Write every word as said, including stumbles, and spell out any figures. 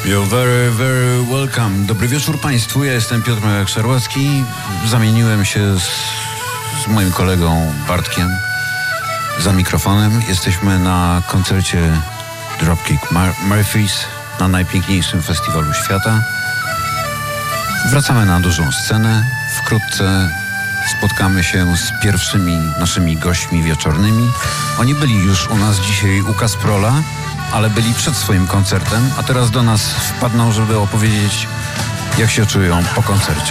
You're very, very welcome. Dobry wieczór Państwu, ja jestem Piotr Majak-Szarłacki. Zamieniłem się z, z moim kolegą Bartkiem za mikrofonem. Jesteśmy na koncercie Dropkick Murphys na najpiękniejszym festiwalu świata. Wracamy na dużą scenę. Wkrótce spotkamy się z pierwszymi naszymi gośćmi wieczornymi. Oni byli już u nas dzisiaj u Kasprola, ale byli przed swoim koncertem, a teraz do nas wpadną, żeby opowiedzieć, jak się czują po koncercie.